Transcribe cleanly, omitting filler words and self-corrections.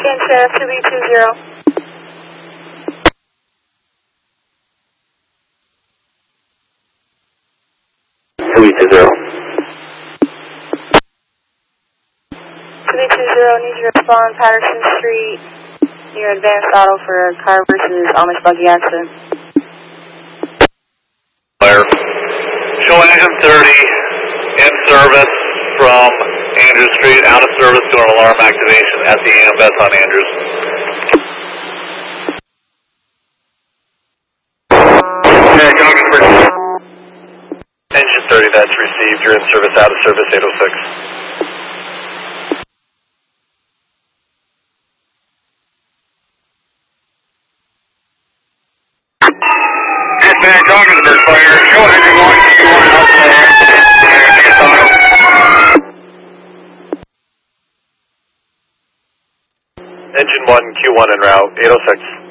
again, Sheriff, 2B20. 2B20. 2B20, need you to respond Patterson Street near Advanced Auto for a car versus Amish buggy accident. Fire. Show engine 30 in service from Andrews Street, out of service to an alarm activation at the AMBS on Andrews. Engine 30, that's received. You're in service, out of service, 806. Dispatch, Augsburg Fire. Show engine 1, Q1 outside. Engine 1, Q1 en route, 806.